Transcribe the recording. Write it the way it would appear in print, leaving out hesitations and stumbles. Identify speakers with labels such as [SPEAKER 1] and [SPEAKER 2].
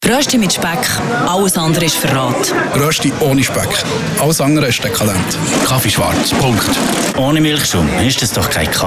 [SPEAKER 1] Rösti mit Speck, alles andere ist Verrat.
[SPEAKER 2] Rösti ohne Speck, alles andere ist dekadent.
[SPEAKER 3] Kaffee schwarz, Punkt. Ohne Milchschaum ist das doch kein Kaffee.